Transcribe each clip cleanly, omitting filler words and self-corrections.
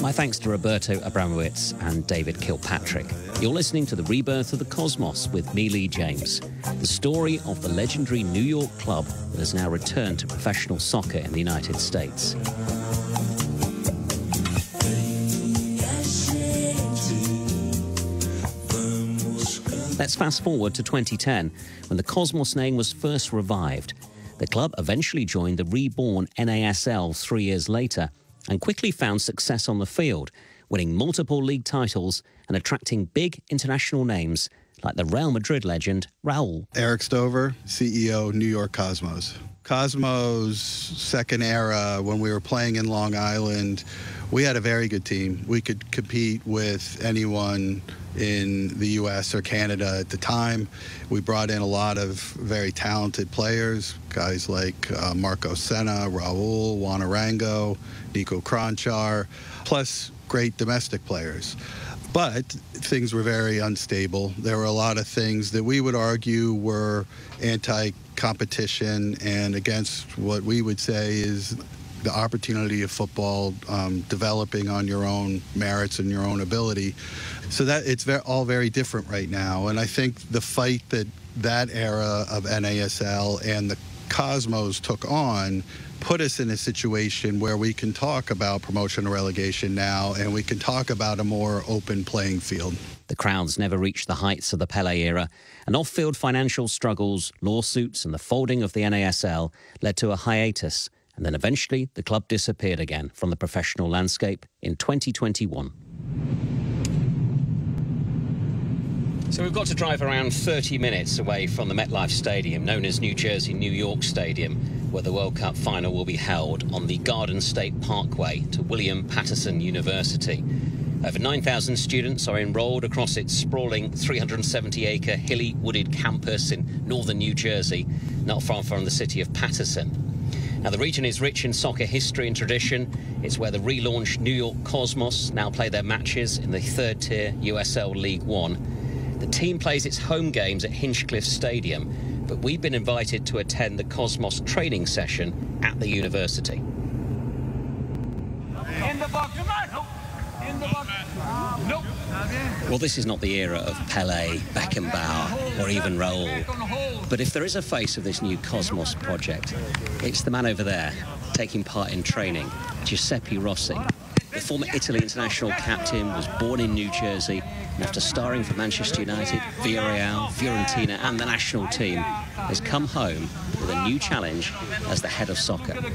My thanks to Roberto Abramowitz and David Kilpatrick. You're listening to The Rebirth of the Cosmos with me, Lee James. The story of the legendary New York club that has now returned to professional soccer in the United States. Let's fast forward to 2010, when the Cosmos name was first revived. The club eventually joined the reborn NASL 3 years later and quickly found success on the field, winning multiple league titles and attracting big international names like the Real Madrid legend Raul. Eric Stover, CEO, New York Cosmos. Cosmos' second era, when we were playing in Long Island, we had a very good team. We could compete with anyone in the U.S. or Canada at the time. We brought in a lot of very talented players, guys like Marco Senna, Raul, Juan Arango, Nico Kranjčar, plus great domestic players. But things were very unstable. There were a lot of things that we would argue were anti-competition and against what we would say is the opportunity of football developing on your own merits and your own ability. So that it's all very different right now. And I think the fight that era of NASL and the Cosmos took on put us in a situation where we can talk about promotion and relegation now, and we can talk about a more open playing field. The crowds never reached the heights of the Pelé era, and off-field financial struggles, lawsuits and the folding of the NASL led to a hiatus, and then eventually the club disappeared again from the professional landscape in 2021. So we've got to drive around 30 minutes away from the MetLife Stadium, known as New Jersey New York Stadium, where the World Cup final will be held on the Garden State Parkway to William Patterson University. Over 9,000 students are enrolled across its sprawling 370-acre hilly wooded campus in northern New Jersey, not far from the city of Patterson. Now, the region is rich in soccer history and tradition. It's where the relaunched New York Cosmos now play their matches in the third-tier USL League One. The team plays its home games at Hinchcliffe Stadium, but we've been invited to attend the Cosmos training session at the university. In the box. In the box. Nope. Well, this is not the era of Pelé, Beckenbauer, or even Raul. But if there is a face of this new Cosmos project, it's the man over there, taking part in training, Giuseppe Rossi. The former Italy international captain was born in New Jersey, and after starring for Manchester United, Villarreal, Fiorentina and the national team, has come home with a new challenge as the head of soccer. I'm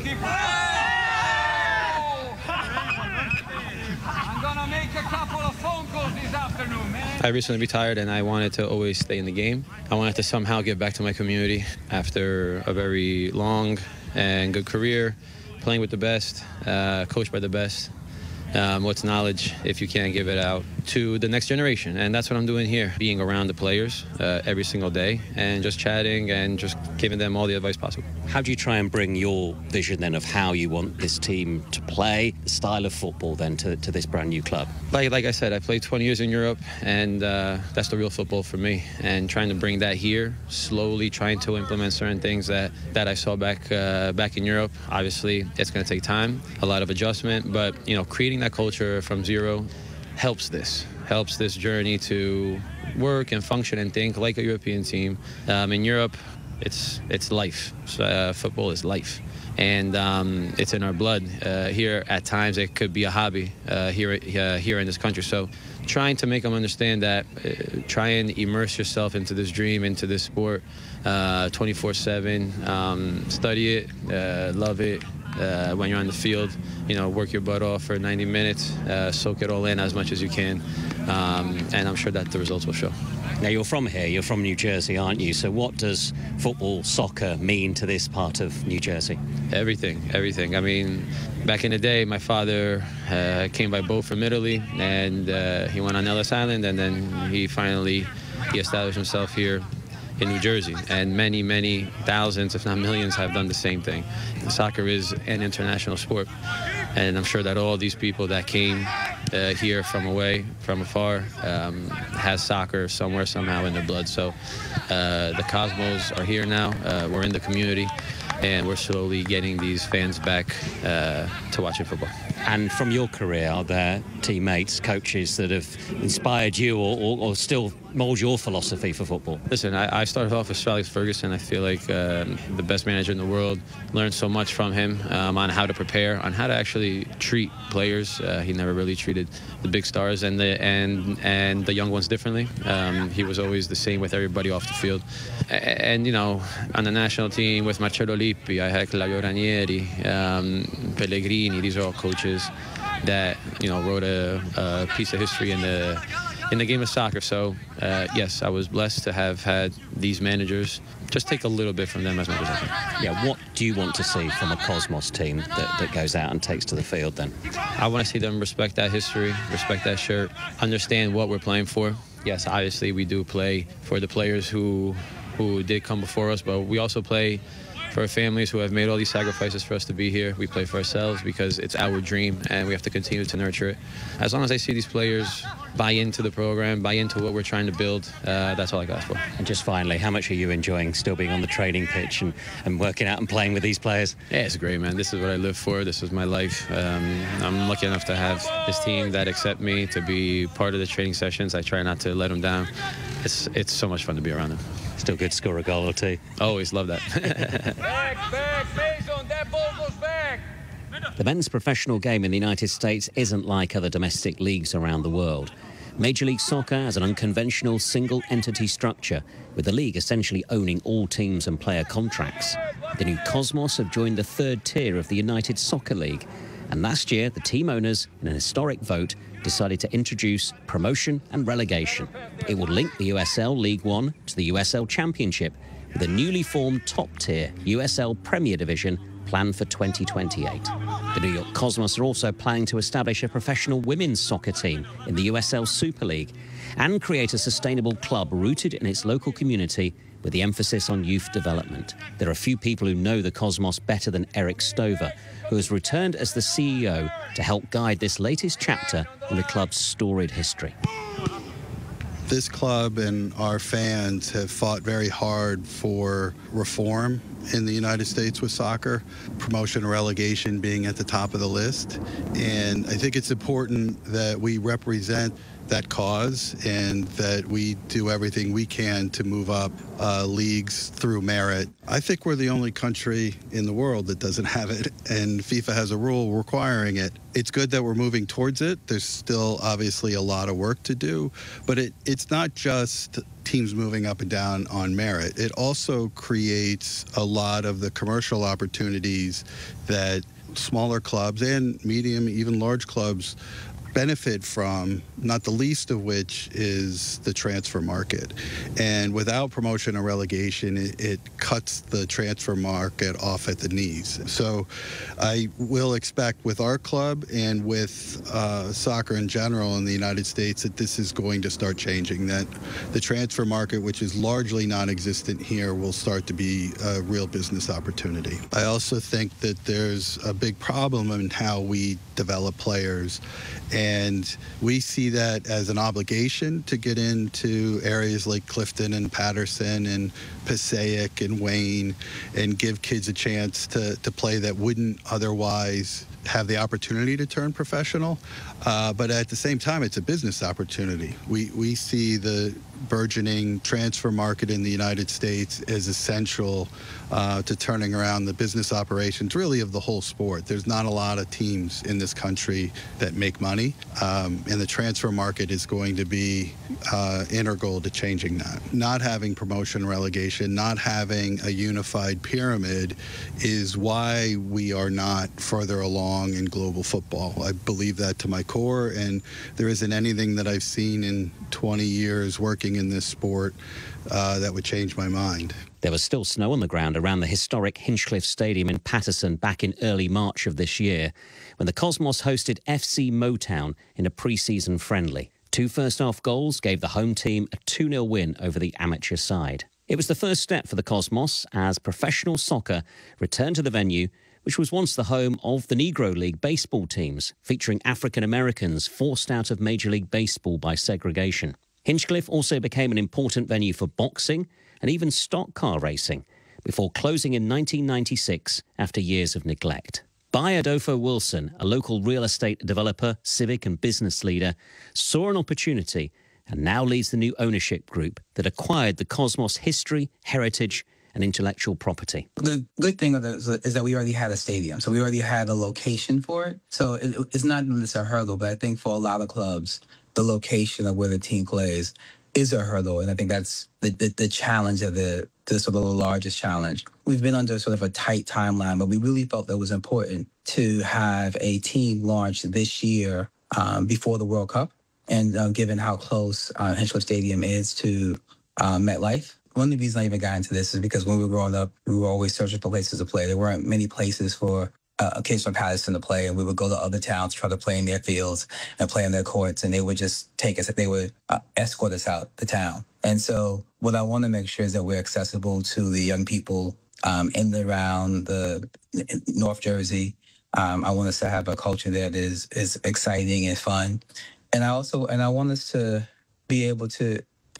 gonna make a couple of phone calls this afternoon, man. I recently retired and I wanted to always stay in the game. I wanted to somehow give back to my community after a very long and good career, playing with the best, coached by the best. What's knowledge if you can't give it out to the next generation? And that's what I'm doing here, being around the players every single day and just chatting and just giving them all the advice possible. How do you try and bring your vision then of how you want this team to play, the style of football then to this brand new club? Like I said, I played 20 years in Europe and that's the real football for me. And trying to bring that here, slowly trying to implement certain things that I saw back in Europe. Obviously, it's going to take time, a lot of adjustment, but creating that culture from zero helps this journey to work and function and think like a European team. In Europe, it's life. Football is life, and it's in our blood. Here, at times, it could be a hobby here in this country. So, trying to make them understand that, try and immerse yourself into this dream, into this sport, 24/7. Study it, love it. When you're on the field, work your butt off for 90 minutes, soak it all in as much as you can, and I'm sure that the results will show. Now, you're from here, you're from New Jersey, aren't you? So what does football, soccer mean to this part of New Jersey? Everything. I mean, back in the day, my father came by boat from Italy, and he went on Ellis Island, and then he established himself here in New Jersey, and many thousands, if not millions, have done the same thing. Soccer is an international sport, and I'm sure that all these people that came here from afar, has soccer somewhere, somehow in their blood. So the Cosmos are here now. We're in the community. and we're slowly getting these fans back to watching football. And from your career, are there teammates, coaches that have inspired you or still mould your philosophy for football? Listen, I started off with Sir Alex Ferguson. I feel like the best manager in the world. Learned so much from him on how to prepare, on how to actually treat players. He never really treated the big stars and the young ones differently. He was always the same with everybody off the field. And you know, on the national team with Marcello Lippi, I had Claudio Ranieri, Pellegrini. These are all coaches that, you know, wrote a piece of history in the game of soccer. So yes, I was blessed to have had these managers. Just take a little bit from them as much as I can. Yeah, what do you want to see from a Cosmos team that goes out and takes to the field then? I want to see them respect that history, respect that shirt, understand what we're playing for. Yes, obviously we do play for the players who did come before us, but we also play for our families who have made all these sacrifices for us to be here. We play for ourselves because it's our dream and we have to continue to nurture it. As long as I see these players buy into the program, buy into what we're trying to build, that's all I got for. And just finally, how much are you enjoying still being on the training pitch and working out and playing with these players? Yeah, it's great, man. This is what I live for. This is my life. I'm lucky enough to have this team that accept me to be part of the training sessions. I try not to let them down. It's so much fun to be around them. Still good to score a goal or two. Always love that. Back, Mason, that ball goes back. The men's professional game in the United States isn't like other domestic leagues around the world. Major League Soccer has an unconventional single-entity structure, with the league essentially owning all teams and player contracts. The new Cosmos have joined the third tier of the United Soccer League. And last year, the team owners, in an historic vote, decided to introduce promotion and relegation. It will link the USL League One to the USL Championship with a newly formed top-tier USL Premier Division planned for 2028. The New York Cosmos are also planning to establish a professional women's soccer team in the USL Super League and create a sustainable club rooted in its local community with the emphasis on youth development. There are few people who know the Cosmos better than Eric Stover, who has returned as the CEO to help guide this latest chapter in the club's storied history. This club and our fans have fought very hard for reform in the United States with soccer, promotion and relegation being at the top of the list. And I think it's important that we represent that cause and that we do everything we can to move up leagues through merit. I think we're the only country in the world that doesn't have it, and FIFA has a rule requiring it. It's good that we're moving towards it. There's still obviously a lot of work to do, but it's not just teams moving up and down on merit. It also creates a lot of the commercial opportunities that smaller clubs and medium, even large clubs benefit from, not the least of which is the transfer market. And without promotion or relegation, it cuts the transfer market off at the knees. So I will expect with our club and with soccer in general in the United States that this is going to start changing, that the transfer market, which is largely non-existent here, will start to be a real business opportunity. I also think that there's a big problem in how we develop players, and we see that as an obligation to get into areas like Clifton and Patterson and Passaic and Wayne and give kids a chance to play that wouldn't otherwise have the opportunity to turn professional. But at the same time, it's a business opportunity. We see the burgeoning transfer market in the United States as essential to turning around the business operations, really, of the whole sport. There's not a lot of teams in this country that make money, and the transfer market is going to be integral to changing that. Not having promotion relegation, not having a unified pyramid is why we are not further along in global football. I believe that to my core, and there isn't anything that I've seen in 20 years working in this sport that would change my mind. There was still snow on the ground around the historic Hinchcliffe Stadium in Paterson back in early March of this year, when the Cosmos hosted FC Motown in a pre-season friendly. 2 first-half goals gave the home team a 2-0 win over the amateur side. It was the first step for the Cosmos as professional soccer returned to the venue, which was once the home of the Negro League baseball teams, featuring African Americans forced out of Major League Baseball by segregation. Hinchcliffe also became an important venue for boxing and even stock car racing. before closing in 1996 after years of neglect. Bai Adolfo Wilson, a local real estate developer, civic and business leader, saw an opportunity and now leads the new ownership group that acquired the Cosmos history, heritage and intellectual property. The good thing of this is that we already had a stadium, so we already had a location for it. So it's not necessarily a hurdle, but I think for a lot of clubs, the location of where the team plays is a hurdle, and I think that's the challenge of the sort of the largest challenge. We've been under sort of a tight timeline, but we really felt that it was important to have a team launch this year before the World Cup, and given how close Hinchliffe Stadium is to MetLife. One of the reasons I even got into this is because when we were growing up, we were always searching for places to play. There weren't many places for Kingston Patterson to play, and we would go to other towns, try to play in their fields and play in their courts, and they would just take us, they would escort us out the town. And so what I want to make sure is that we're accessible to the young people in and around the North Jersey. I want us to have a culture that is exciting and fun. And I want us to be able to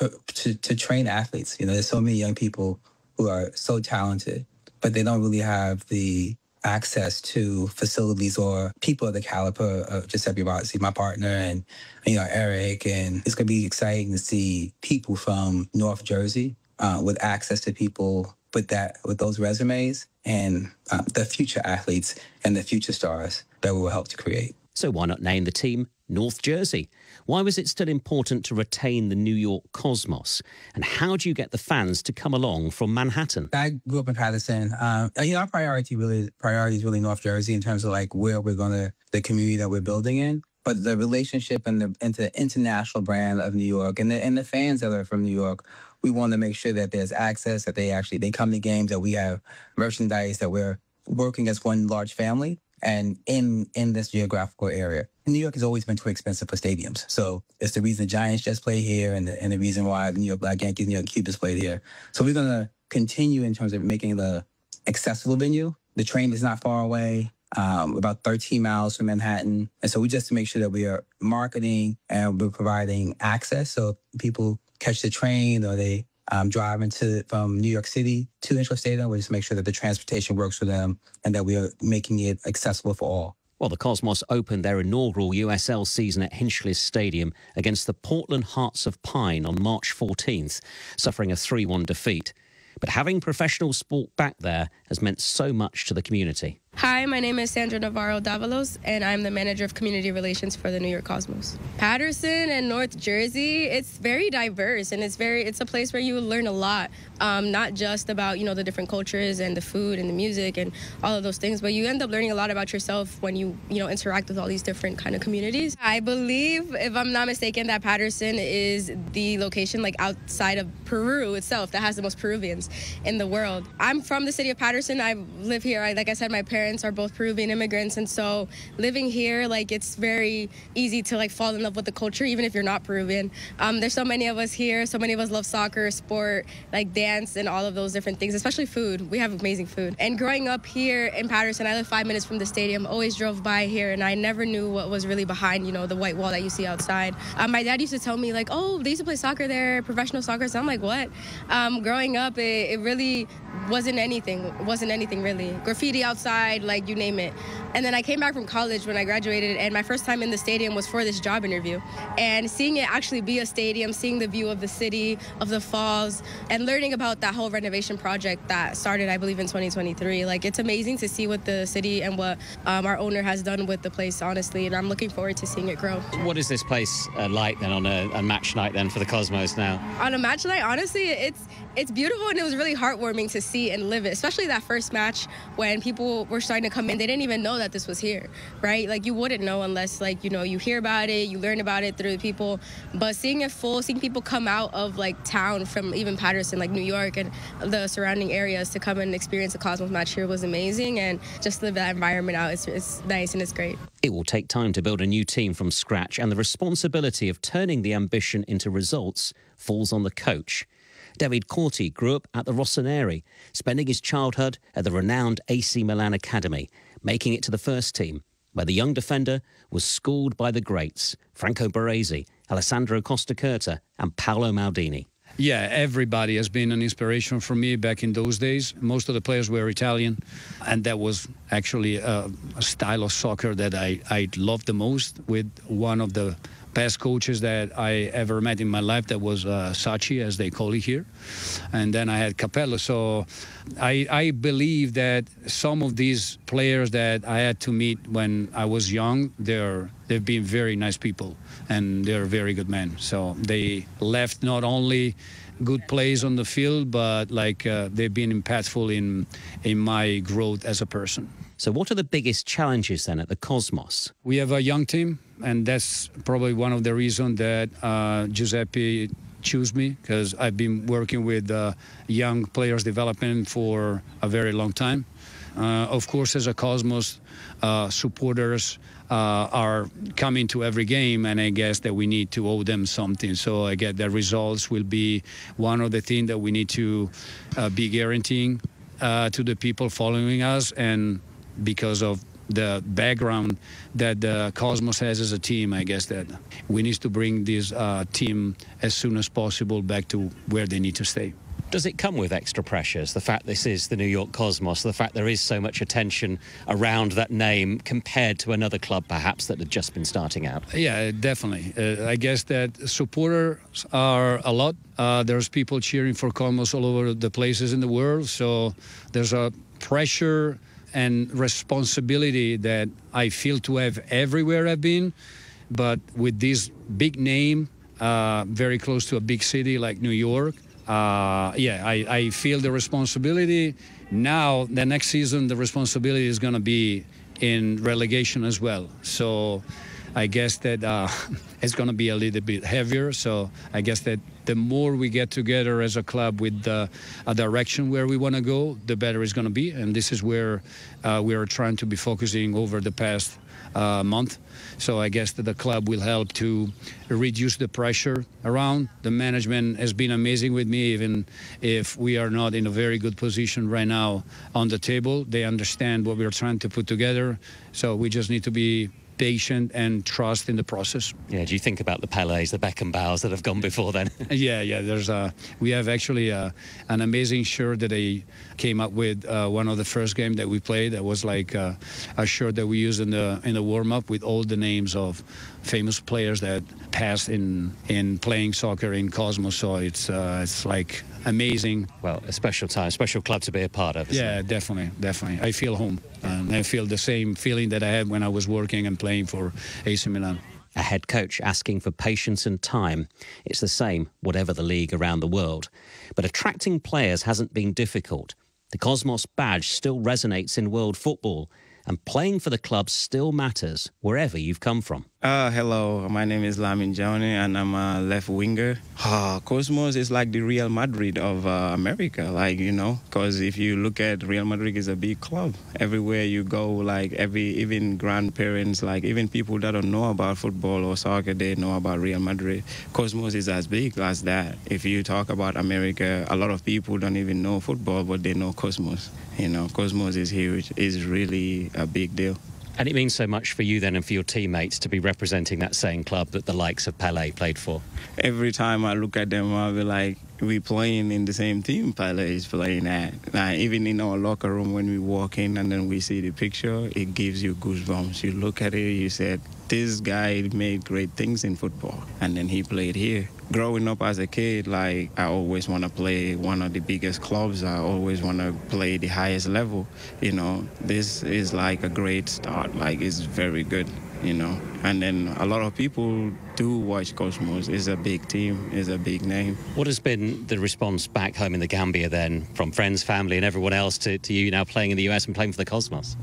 train athletes. You know, there's so many young people who are so talented, but they don't really have the access to facilities or people of the caliber of Giuseppe Rossi, my partner, and Eric. And it's going to be exciting to see people from North Jersey with access to people with those resumes and the future athletes and the future stars that we will help to create. So why not name the team North Jersey? Why was it still important to retain the New York Cosmos? And how do you get the fans to come along from Manhattan? I grew up in Patterson. Our priority is really North Jersey in terms of like where we're the community that we're building in. But the relationship and the international brand of New York and the fans that are from New York, we want to make sure that there's access, that they come to games, that we have merchandise, that we're working as one large family. And in this geographical area, New York has always been too expensive for stadiums. So it's the reason the Giants just play here, and the reason why the New York Black Yankees, New York Cubans played here. So we're going to continue in terms of making the accessible venue. The train is not far away, about 13 miles from Manhattan. And so we just to make sure that we are marketing and we're providing access. So people catch the train or they driving from New York City to Hinchliffe Stadium, we just make sure that the transportation works for them and that we are making it accessible for all. Well, the Cosmos opened their inaugural USL season at Hinchliffe Stadium against the Portland Hearts of Pine on March 14th, suffering a 3-1 defeat. But having professional sport back there has meant so much to the community. Hi, my name is Sandra Navarro Davalos, and I'm the manager of community relations for the New York Cosmos. Patterson and North Jersey, it's very diverse, and it's a place where you learn a lot, not just about, the different cultures and the food and the music and all of those things, but you end up learning a lot about yourself when you interact with all these different kind of communities. I believe, if I'm not mistaken, that Patterson is the location outside of Peru itself that has the most Peruvians in the world. I'm from the city of Patterson. I live here. Like I said, my parents are both Peruvian immigrants, and so living here, it's very easy to fall in love with the culture, even if you're not Peruvian. There's so many of us here. So many of us love soccer, sport, dance, and all of those different things, especially food. We have amazing food. And growing up here in Patterson, I live 5 minutes from the stadium, always drove by here, and I never knew what was really behind, the white wall that you see outside. My dad used to tell me, oh, they used to play soccer there, professional soccer. So I'm like, what? Growing up, it really wasn't anything really. Graffiti outside, you name it. And then I came back from college when I graduated, and my first time in the stadium was for this job interview. And seeing it actually be a stadium, seeing the view of the city, of the falls, and learning about that whole renovation project that started, I believe, in 2023. It's amazing to see what the city and what our owner has done with the place, honestly, and I'm looking forward to seeing it grow. What is this place like then on a match night then for the Cosmos now? On a match night, honestly, it's beautiful, and it was really heartwarming to see and live it, especially that first match when people were starting to come in. They didn't even know that this was here, right? You wouldn't know unless, you hear about it, you learn about it through people. But seeing it full, seeing people come out of, town from even Patterson, New York and the surrounding areas to come and experience a Cosmos match here was amazing. And just live that environment out, it's nice and it's great. It will take time to build a new team from scratch, and the responsibility of turning the ambition into results falls on the coach. David Corti grew up at the Rossoneri, spending his childhood at the renowned AC Milan Academy, making it to the first team, where the young defender was schooled by the greats, Franco Baresi, Alessandro Costacurta and Paolo Maldini. Yeah, everybody has been an inspiration for me back in those days. Most of the players were Italian, and that was actually a style of soccer that I loved the most, with one of the best coaches that I ever met in my life. That was Sacchi, as they call it here. And then I had Capello. So I believe that some of these players that I had to meet when I was young, they've been very nice people, and they're very good men. So they left not only good plays on the field, but they've been impactful in my growth as a person. So what are the biggest challenges then at the Cosmos? We have a young team, and that's probably one of the reasons that Giuseppe chose me, because I've been working with young players development for a very long time. Of course, as a Cosmos, supporters are coming to every game, and I guess that we need to owe them something. So I get that results will be one of the things that we need to be guaranteeing to the people following us, and because of the background that the Cosmos has as a team, I guess that we need to bring this team as soon as possible back to where they need to stay. Does it come with extra pressures, the fact this is the New York Cosmos, the fact there is so much attention around that name compared to another club perhaps that had just been starting out? Yeah, definitely. I guess that supporters are a lot. There's people cheering for Cosmos all over the places in the world, so there's a pressure and responsibility that I feel to have everywhere I've been. But with this big name, very close to a big city like New York, I feel the responsibility. Now, the next season, the responsibility is going to be in relegation as well. So I guess that it's going to be a little bit heavier. So I guess that the more we get together as a club with a direction where we want to go, the better it's going to be. And this is where we are trying to be focusing over the past month. So I guess that the club will help to reduce the pressure around. The management has been amazing with me, even if we are not in a very good position right now on the table. They understand what we're trying to put together. So we just need to be patient and trust in the process. Yeah, do you think about the Pelés, the Beckenbauers that have gone before then? Yeah. We have actually an amazing shirt that they came up with one of the first games that we played. That was like a shirt that we used in the warm-up with all the names of famous players that passed in playing soccer in Cosmos. So it's like amazing. Well, a special time, special club to be a part of. Yeah, it? definitely. I feel home. And I feel the same feeling that I had when I was working and playing for AC Milan. A head coach asking for patience and time. It's the same, whatever the league around the world. But attracting players hasn't been difficult. The Cosmos badge still resonates in world football, and playing for the club still matters wherever you've come from. Hello, my name is Lamin Johnny, and I'm a left winger. Cosmos is like the Real Madrid of America, because if you look at Real Madrid is a big club. Everywhere you go, even grandparents, even people that don't know about football or soccer, they know about Real Madrid. Cosmos is as big as that. If you talk about America, a lot of people don't even know football, but they know Cosmos. Cosmos is huge. It's really a big deal. And it means so much for you then and for your teammates to be representing that same club that the likes of Pelé played for. Every time I look at them, I'll be like, we playing in the same team Pelé is playing at. Even in our locker room when we walk in and then we see the picture, it gives you goosebumps. You look at it, you said, this guy made great things in football. And then he played here. Growing up as a kid, I always want to play one of the biggest clubs. I always want to play the highest level. This is like a great start. It's very good, And then a lot of people do watch Cosmos. It's a big team. It's a big name. What has been the response back home in the Gambia then from friends, family and everyone else to you now playing in the US and playing for the Cosmos?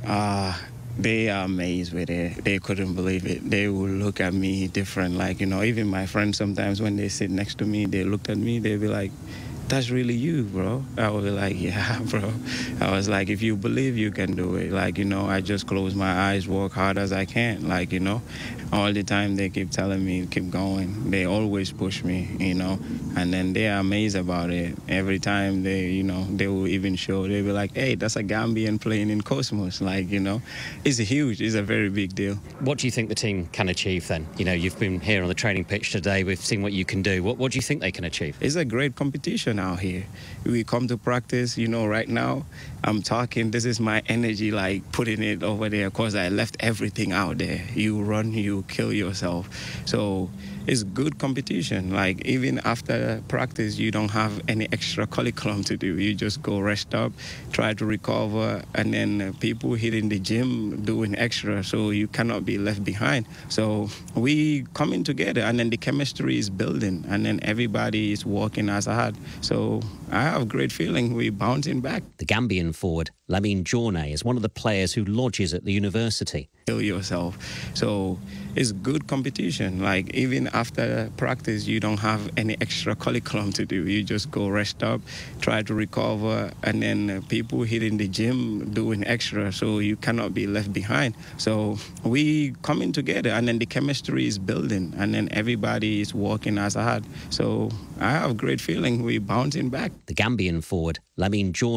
They are amazed with it. They couldn't believe it. They will look at me different. Even my friends sometimes when they sit next to me, they looked at me, they'll be like, that's really you, bro. I was like, yeah, bro. I was like, if you believe, you can do it. Like, you know, I just close my eyes, work hard as I can. Like, you know, all the time they keep telling me, keep going. They always push me, you know, and then they are amazed about it. Every time they, you know, they will even show, they'll be like, hey, that's a Gambian playing in Cosmos. Like, you know, it's huge. It's a very big deal. What do you think the team can achieve then? You know, you've been here on the training pitch today. We've seen what you can do. What do you think they can achieve? It's a great competition out here. We come to practice, you know, right now I'm talking, this is my energy, like putting it over there because I left everything out there. You run, you kill yourself. So it's good competition. Like even after practice, you don't have any extra curriculum to do. You just go rest up, try to recover, and then people hitting the gym doing extra, so you cannot be left behind. So we coming together, and then the chemistry is building, and then everybody is working as hard. So I have a great feeling we're bouncing back. The Gambian forward, Lamine Journey, is one of the players who lodges at the university. Kill yourself. So it's good competition. Like even after practice, you don't have any extra curriculum to do. You just go rest up, try to recover, and then people hitting the gym doing extra, so you cannot be left behind. So we coming together, and then the chemistry is building, and then everybody is working as hard. So I have a great feeling we're bouncing back. The Gambian forward, Lamine Journey,